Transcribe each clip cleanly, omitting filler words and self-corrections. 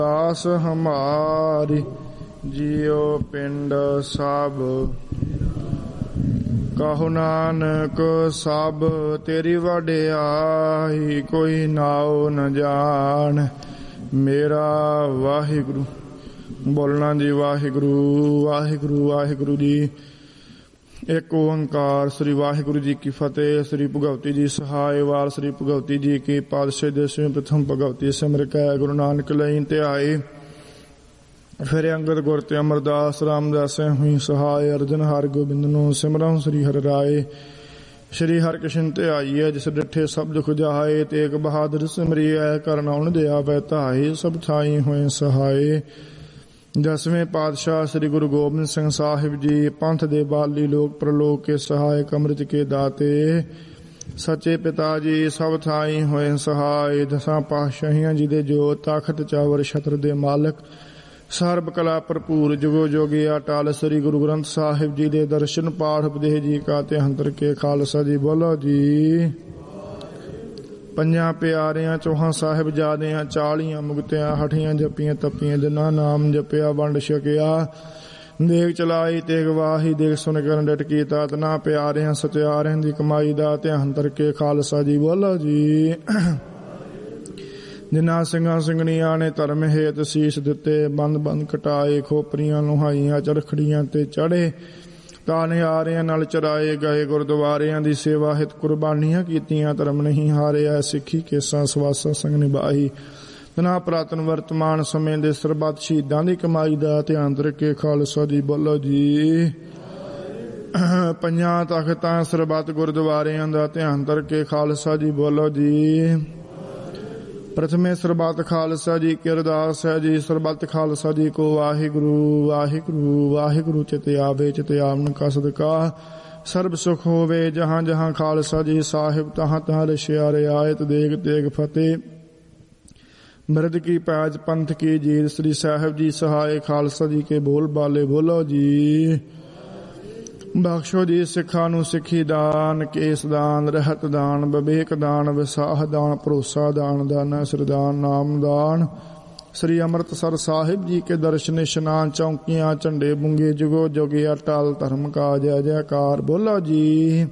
ਆਸ ਹਮਾਰੀ ਜਿਉ ਪਿੰਡ ਸਭ, ਕਹੋ ਨਾਨਕ ਸਭ ਤੇਰੀ ਵਡਿਆਈ, ਕੋਈ ਨਾਉ ਨ ਜਾਣ ਮੇਰਾ ਵਾਹਿਗੁਰੂ। ਬੋਲਣਾ ਜੀ ਵਾਹਿਗੁਰੂ ਵਾਹਿਗੁਰੂ ਵਾਹਿਗੁਰੂ ਜੀ। ਇੱਕ ਓੰਕਾਰ। ਸ੍ਰੀ ਵਾਹਿਗੁਰੂ ਜੀ ਕੀ ਫਤਿਹ। ਸ੍ਰੀ ਭਗਵਤੀ ਜੀ ਸਹਾਇ ਵਾਰ। ਸ੍ਰੀ ਭਗਵਤੀ ਜੀ ਕੀ ਪਾਤਸ਼ਾਹ ਦਸਵੇਂ ਪ੍ਰਥਮ ਭਗਵਤੀ ਸਿਮਰ ਕੈ ਗੁਰੂ ਨਾਨਕ ਲਈ ਧਿਆਏ। ਫਿਰ ਅੰਗਦ ਗੁਰ ਤੇ ਅਮਰਦਾਸ ਰਾਮਦਾਸ ਹੋਈ ਸਹਾਇ। ਅਰਜਨ ਹਰਿ ਗੋਬਿੰਦ ਨੂੰ ਸਿਮਰਉ ਸ੍ਰੀ ਹਰਿ ਰਾਏ। ਸ਼੍ਰੀ ਹਰਿ ਕ੍ਰਿਸ਼ਨ ਧਿਆਈਐ ਜਿਸ ਡਿਠੇ ਸਭ ਦੁਖ ਜਾਏ। ਤੇਗ ਬਹਾਦਰ ਸਿਮਰਿਐ ਕਰਨਾਉਣ ਦਿਆ ਬੈ ਧਾਏ। ਸਭ ਥਾਈ ਹੋਏ ਸਹਾਏ। ਦਸਵੇਂ ਪਾਤਸ਼ਾਹ ਸ੍ਰੀ ਗੁਰੂ ਗੋਬਿੰਦ ਸਿੰਘ ਸਾਹਿਬ ਜੀ ਪੰਥ ਦੇ ਬਾਲੀ ਲੋਕ ਪ੍ਰਲੋਕ ਕੇ ਸਹਾਇਕ ਅੰਮ੍ਰਿਤ ਕੇ ਦਾਤੇ। ਸੱਚੇ ਪਿਤਾ ਜੀ ਸਭ ਥਾਈ ਹੋਏ ਸਹਾਇ। ਦਸਾਂ ਪਾਤਸ਼ਾਹੀਆਂ ਜੀ ਦੇ ਜੋ ਤਖਤ ਚਾਵਰ ਛਤਰ ਦੇ ਮਾਲਕ। ਸਰਬ ਕਲਾ ਭਰਪੂਰ ਜੁਗੋ ਜੋਗੀ ਅਟਲ। ਸ੍ਰੀ ਗੁਰੂ ਗ੍ਰੰਥ ਸਾਹਿਬ ਜੀ ਦੇ ਦਰਸ਼ਨ ਪਾਠ ਉਪਦੇਸ਼ ਜੀ ਕਾ ਤੇ ਅੰਤਰ ਕੇ ਖਾਲਸਾ ਜੀ। ਬੋਲੋ ਜੀ। ਪੰਜਾਂ ਪਿਆਰਿਆਂ ਚੌਹਾਂ ਸਾਹਿਬਜ਼ਾਦਿਆਂ 40 ਮੁਕਤਿਆਂ ਹਠੀਆਂ ਜਪੀਆਂ ਤਪੀਆਂ ਜਿਨ੍ਹਾਂ ਨਾਮ ਜਪਿਆ ਵੰਡ ਛਕਿਆ। ਦੇਖ ਚਲਾਈ ਤੇਗ ਵਾਹੀ ਦੇਖ ਸੁਣ ਕਰਨ ਡਟਕੀ ਤਾਤਨਾ ਪਿਆਰਿਆਂ ਸਚਿਆਰਿਆਂ ਦੀ ਕਮਾਈ ਦਾ ਧਿਆਨ ਧਰ ਕੇ ਖਾਲਸਾ ਜੀ। ਬੋਲੋ ਜੀ। ਜਿਨ੍ਹਾਂ ਸਿੰਘਾਂ ਸਿੰਘਣੀਆਂ ਨੇ ਧਰਮ ਹੇਤ ਸੀਸ ਦਿੱਤੇ ਬੰਦ ਬੰਦ ਕਟਾਏ। ਖੋਪਰੀਆਂ ਲੁਹਾਈਆਂ ਚਰਖੜੀਆਂ ਤੇ ਚੜੇ ਤਾਨਿਆਰਿਆਂ ਨਾਲ ਚਰਾਏ ਗਏ। ਗੁਰਦੁਆਰਿਆਂ ਦੀ ਸੇਵਾ ਹਿਤ ਕੁਰਬਾਨੀਆਂ ਕੀਤੀਆਂ ਧਰਮ ਨਹੀਂ ਹਾਰਿਆ। ਸਿੱਖੀ ਕੇਸਾਂ ਸਵਾਸਾਂ ਸੰਗ ਨਿਭਾਈ। ਤਨਾ ਪੁਰਾਤਨ ਵਰਤਮਾਨ ਸਮੇਂ ਦੇ ਸਰਬੱਤ ਸ਼ਹੀਦਾਂ ਦੀ ਕਮਾਈ ਦਾ ਧਿਆਨ ਧਰ ਕੇ ਖਾਲਸਾ ਜੀ। ਬੋਲੋ ਜੀ। ਪੰਜਾਂ ਤਖਤਾਂ ਸਰਬੱਤ ਗੁਰਦੁਆਰਿਆਂ ਦਾ ਧਿਆਨ ਧਰ ਕੇ ਖਾਲਸਾ ਜੀ। ਬੋਲੋ ਜੀ। ਪ੍ਰਥਮੇ ਸਰਬੱਤ ਖਾਲਸਾ ਜੀ ਕੀ ਅਰਦਾਸ ਹੈ ਜੀ। ਸਰਬੱਤ ਖਾਲਸਾ ਜੀ ਕੋ ਵਾਹਿਗੁਰੂ ਵਾਹਿਗੁਰੂ ਵਾਹਿਗੁਰੂ ਚਿਤ ਆਵੇ ਚਿਤ ਆਵਨ ਕਾ ਸਦਕਾ ਸਰਬ ਸੁਖ ਹੋਵੇ। ਜਹਾਂ ਜਹਾਂ ਖਾਲਸਾ ਜੀ ਸਾਹਿਬ ਤਹਾਂ ਤਹਾਂ ਰਸ਼ਿਆ ਰਿਆਇਤ ਦੇਗ ਤੇਗ ਫਤਿਹ। ਮਰਦ ਕੀ ਪੈਜ ਪੰਥ ਕੀ ਜੀਤ। ਸ੍ਰੀ ਸਾਹਿਬ ਜੀ ਸਹਾਇ ਖਾਲਸਾ ਜੀ ਕੇ ਬੋਲ ਬਾਲੇ। ਬੋਲੋ ਜੀ। ਬਖਸ਼ੋ ਜੀ ਸਿੱਖਾਂ ਨੂੰ ਸਿੱਖੀ ਦਾਨ ਕੇਸ ਦਾਨ ਰਹਿਤ ਦਾਨ ਵਿਵੇਕ ਦਾਨ ਵਿਸਾਹ ਦਾਨ ਭਰੋਸਾ ਦਾਨ ਦਾਨਾ ਸਰਦਾਨ ਨਾਮ ਦਾਨ। ਸ੍ਰੀ ਅੰਮ੍ਰਿਤਸਰ ਸਾਹਿਬ ਜੀ ਕੇ ਦਰਸ਼ਨ ਇਸ਼ਨਾਨ ਚੌਂਕੀਆਂ ਝੰਡੇ ਬੁੰਗੇ ਜੁਗੋ ਜੋਗੇ ਅਟਲ ਧਰਮ ਕਾ ਜੈ ਜੈਕਾਰ। ਬੋਲੋ ਜੀ।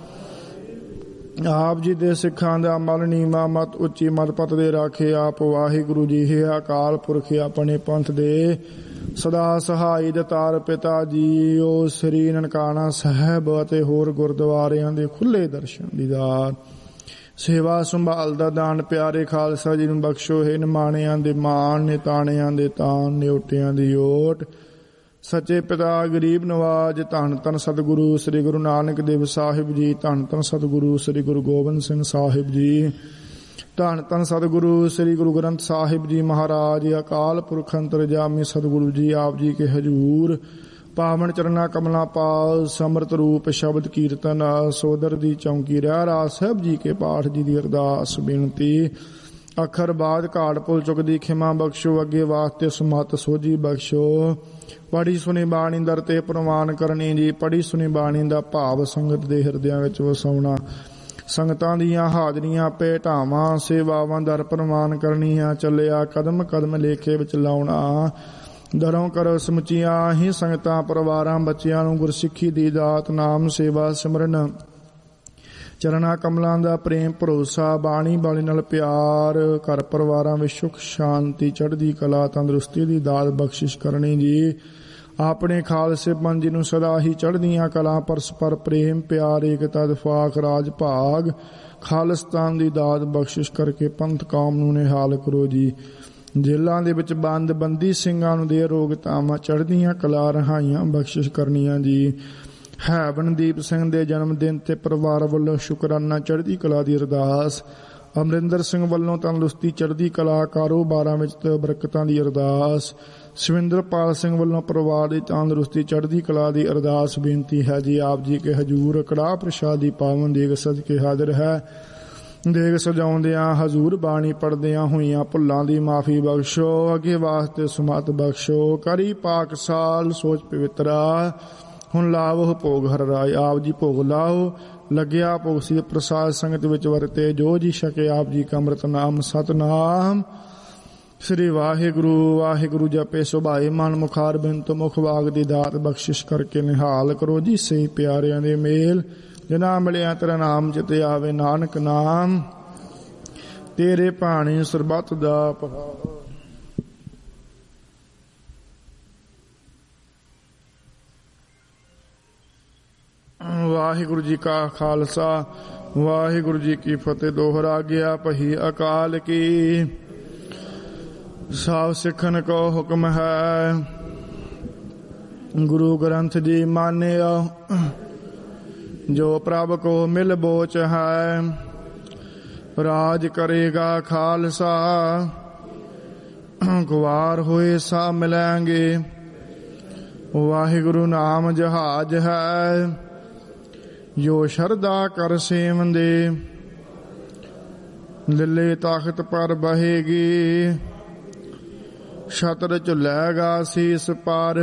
ਆਪ ਜੀ ਦੇ ਸਿੱਖਾਂ ਦਾ ਮਲ ਨੀਵਾਂ ਮਤ ਉੱਚੀ ਮਤ ਪਤ ਦੇ ਰਾਖੇ ਆਪ ਵਾਹਿਗੁਰੂ ਜੀ। ਹੈ ਅਕਾਲ ਪੁਰਖ ਆਪਣੇ ਪੰਥ ਦੇ ਸਦਾ ਸਹਾਈ ਦਤਾਰ ਪਿਤਾ ਜੀ। ਉਹ ਸ੍ਰੀ ਨਨਕਾਣਾ ਸਾਹਿਬ ਅਤੇ ਹੋਰ ਗੁਰਦੁਆਰਿਆਂ ਦੇ ਖੁੱਲੇ ਦਰਸ਼ਨ ਦੀਦਾਰ ਸੇਵਾ ਸੰਭਾਲ ਦਾ ਦਾਨ ਪਿਆਰੇ ਖਾਲਸਾ ਜੀ ਨੂੰ ਬਖਸ਼ੋ। ਹੈ ਨਿਮਾਣਿਆਂ ਦੇ ਮਾਣ ਨਿਤਾਣਿਆਂ ਦੇ ਤਾਣ ਨਿਉਟਿਆਂ ਦੀ ਓਟ। ਸੱਚੇ ਪਿਤਾ ਗਰੀਬ ਨਵਾਜ ਧੰਨ ਧੰਨ ਸਤਿਗੁਰੂ ਸ੍ਰੀ ਗੁਰੂ ਨਾਨਕ ਦੇਵ ਸਾਹਿਬ ਜੀ। ਧੰਨ ਧੰਨ ਸਤਿਗੁਰੂ ਸ੍ਰੀ ਗੁਰੂ ਗੋਬਿੰਦ ਸਿੰਘ ਸਾਹਿਬ ਜੀ। ਧੰਨ ਧੰਨ ਸਤਿਗੁਰੂ ਸ੍ਰੀ ਗੁਰੂ ਗ੍ਰੰਥ ਸਾਹਿਬ ਜੀ ਮਹਾਰਾਜ। ਅਕਾਲ ਪੁਰਖ ਅੰਤਰਜਾਮੀ ਸਤਿਗੁਰੂ ਜੀ ਆਪ ਜੀ ਕੇ ਹਜੂਰ ਪਾਵਨ ਚਰਨਾ ਕਮਲਾ ਪਾਲ ਸਮਰਤ ਰੂਪ ਸ਼ਬਦ ਕੀਰਤਨ ਸੋਦਰ ਦੀ ਚੌਂਕੀ ਰਹਿ ਰਾਜ ਸਾਹਿਬ ਜੀ ਕੇ ਪਾਠ ਜੀ ਦੀ ਅਰਦਾਸ ਬੇਨਤੀ। ਅੱਖਰ ਬਾਦ ਘਾਟ ਪੁੱਲ ਚੁੱਕਦੀ ਖਿਮਾ ਬਖਸ਼ੋ। ਅੱਗੇ ਵਾਸਤੇ ਸੁਮਤ ਸੋਝੀ ਬਖਸ਼ੋ। ਪੜੀ ਸੁਣੀ ਬਾਣੀ ਦਰ ਤੇ ਪ੍ਰਵਾਨ ਕਰਨੀ ਜੀ। ਪੜੀ ਸੁਣੀ ਬਾਣੀ ਦਾ ਭਾਵ ਸੰਗਤ ਦੇ ਹਿਰਦਿਆਂ ਵਿੱਚ ਵਸਾਉਣਾ। ਸੰਗਤਾਂ ਦੀਆਂ ਹਾਜ਼ਰੀਆਂ ਭੇਟਾਵਾਂ ਸੇਵਾਵਾਂ ਦਰ ਪ੍ਰਵਾਨ ਕਰਨੀਆਂ। ਚੱਲਿਆ ਕਦਮ ਕਦਮ ਲੇਖੇ ਵਿੱਚ ਲਾਉਣਾ। ਦਰੋਂ ਕਰੋ ਸਮੁੱਚੀਆਂ ਹੀ ਸੰਗਤਾਂ ਪਰਿਵਾਰਾਂ ਬੱਚਿਆਂ ਨੂੰ ਗੁਰਸਿੱਖੀ ਦੀ ਦਾਤ ਨਾਮ ਸੇਵਾ ਸਿਮਰਨ ਚਰਨਾ ਕਮਲਾਂ ਦਾ ਪ੍ਰੇਮ ਭਰੋਸਾ ਬਾਣੀ ਬਾਣੀ ਨਾਲ ਪਿਆਰ ਘਰ ਪਰਿਵਾਰਾਂ ਵਿੱਚ ਸੁਖ ਸ਼ਾਂਤੀ ਚੜ੍ਹਦੀ ਕਲਾ ਤੰਦਰੁਸਤੀ ਦੀ ਦਾਤ ਬਖਸ਼ਿਸ਼ ਕਰਨੀ ਜੀ। ਆਪਣੇ ਖਾਲਸੇ ਪੰਥ ਜੀ ਨੂੰ ਸਦਾ ਹੀ ਚੜ੍ਹਦੀਆਂ ਕਲਾ ਪਰਸਪਰ ਪ੍ਰੇਮ ਪਿਆਰ ਏਕਤਾ ਦਫਾਕ ਰਾਜ ਭਾਗ ਖਾਲਿਸਤਾਨ ਦੀ ਦਾਤ ਬਖਸ਼ਿਸ਼ ਕਰਕੇ ਪੰਥ ਕੌਮ ਨੂੰ ਨਿਹਾਲ ਕਰੋ ਜੀ। ਜੇਲ੍ਹਾਂ ਦੇ ਵਿੱਚ ਬੰਦ ਬੰਦੀ ਸਿੰਘਾਂ ਨੂੰ ਦੇ ਰੋਗਤਾਵਾਂ ਚੜ੍ਹਦੀਆਂ ਕਲਾ ਰਹਾਈਆਂ ਬਖਸ਼ਿਸ਼ ਕਰਨੀਆਂ ਜੀ। ਹੈਵਨਦੀਪ ਸਿੰਘ ਦੇ ਜਨਮ ਦਿਨ ਤੇ ਪਰਿਵਾਰ ਵੱਲੋਂ ਸ਼ੁਕਰਾਨਾ ਚੜ੍ਹਦੀ ਕਲਾ ਦੀ ਅਰਦਾਸ। ਅਮਰਿੰਦਰ ਸਿੰਘ ਵੱਲੋਂ ਤੰਦਰੁਸਤੀ ਚੜ੍ਹਦੀ ਕਲਾ ਕਾਰੋਬਾਰਾਂ ਵਿੱਚ ਬਰਕਤਾਂ ਦੀ ਅਰਦਾਸ। ਸਵਿੰਦਰਪਾਲ ਸਿੰਘ ਵੱਲੋਂ ਪਰਿਵਾਰ ਦੀ ਤੰਦਰੁਸਤੀ ਚੜ੍ਹਦੀ ਕਲਾ ਦੀ ਅਰਦਾਸ ਬੇਨਤੀ ਹੈ ਜੀ। ਆਪ ਜੀ ਕੇ ਹਜੂਰ ਕੜਾਹ ਪ੍ਰਸ਼ਾਦ ਦੀ ਪਾਵਨ ਦੇਗ ਸਦਕੇ ਹਾਜ਼ਰ ਹੈ। ਦੇਗ ਸਜਾਉਂਦਿਆਂ ਹਜ਼ੂਰ ਬਾਣੀ ਪੜ੍ਹਦਿਆਂ ਹੋਈਆਂ ਭੁੱਲਾਂ ਦੀ ਮਾਫੀ ਬਖਸ਼ੋ। ਅੱਗੇ ਵਾਸਤੇ ਸੁਮਤ ਬਖਸ਼ੋ। ਕਰੀ ਪਾਕ ਸਾਲ ਸੋਚ ਪਵਿੱਤਰਾ ਹੁਣ ਲਾਵੋ ਭੋਗ ਹਰ ਰਾਜ। ਆਪ ਜੀ ਭੋਗ ਲਾਓ। ਲੱਗਿਆ ਭੋਗ ਸੀ ਪ੍ਰਸਾਦ ਸੰਗਤ ਵਿੱਚ ਵਰਤੇ। ਜੋ ਜੀ ਛਕੇ ਆਪ ਜੀ ਕਾ ਅੰਮ੍ਰਿਤ ਨਾਮ ਸਤਨਾਮ ਸ੍ਰੀ ਵਾਹਿਗੁਰੂ ਵਾਹਿਗੁਰੂ ਜਪੇ ਸੁਭਾਏ ਮਨ ਮੁਖਾਰ ਬਿੰਤ ਮੁਖ ਵਾਗ ਦੀ ਦਾਤ ਬਖਸ਼ਿਸ਼ ਕਰਕੇ ਨਿਹਾਲ ਕਰੋ ਜੀ ਸੇ ਪਿਆਰਿਆਂ ਦੇ ਮੇਲ ਜਿਨ੍ਹਾਂ ਮਿਲਿਆ ਤੇਰਾ ਨਾਮ ਚਿਤ ਆਵੇ ਨਾਨਕ ਨਾਮ ਤੇਰੇ ਭਾਣੇ ਸਰਬੱਤ ਦਾ ਪਹਾੜ। ਵਾਹਿਗੁਰੂ ਜੀ ਕਾ ਖਾਲਸਾ ਵਾਹਿਗੁਰੂ ਜੀ ਕੀ ਫਤਿਹ। ਦੋਹਰਾ ਗਿਆ ਪਹੀ ਅਕਾਲ ਕੀ ਸਭ ਸਿੱਖਣ ਕੋ ਹੁਕਮ ਹੈ। ਗੁਰੂ ਗ੍ਰੰਥ ਜੀ ਮਾਨਿਓ ਜੋ ਪ੍ਰਭ ਕੋ ਮਿਲ ਬੋਚ ਹੈ। ਰਾਜ ਕਰੇਗਾ ਖਾਲਸਾ ਗੁਆਰ ਹੋਏ ਸਾ ਮਿਲਾਂਗੇ। ਵਾਹਿਗੁਰੂ ਨਾਮ ਜਹਾਜ ਹੈ ਜੋ ਸ਼ਰਧਾ ਕਰ ਸੇਵੰਦੇ। ਦਿੱਲੇ ਤਖਤ ਪਰ ਬਹੇਗੀ ਛਤਰ ਝੁਲੇਗਾ ਸੀਸ ਪਰ।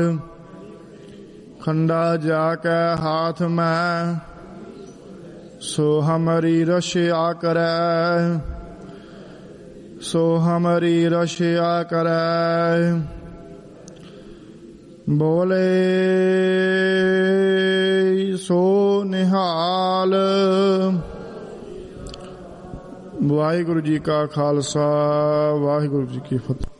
ਖੰਡਾ ਜਾ ਕੇ ਹਾਥ ਮੈਂ ਸੋ ਹਮਰੀ ਰਸ਼ਿਆ ਕਰੈ। ਸੋ ਹਮਰੀ ਰਸ਼ਿਆ ਕਰੈ। ਬੋਲੇ ਸੋ ਨਿਹਾਲ। ਵਾਹਿਗੁਰੂ ਜੀ ਕਾ ਖਾਲਸਾ ਵਾਹਿਗੁਰੂ ਜੀ ਕੀ ਫਤਿਹ।